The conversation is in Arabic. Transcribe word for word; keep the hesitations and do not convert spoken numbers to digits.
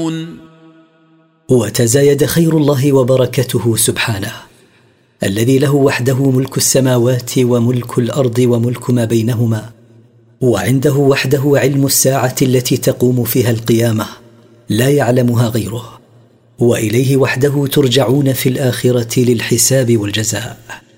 وتزايد خير الله وبركته سبحانه الذي له وحده ملك السماوات وملك الأرض وملك ما بينهما، وعنده وحده علم الساعة التي تقوم فيها القيامة لا يعلمها غيره، وإليه وحده ترجعون في الآخرة للحساب والجزاء.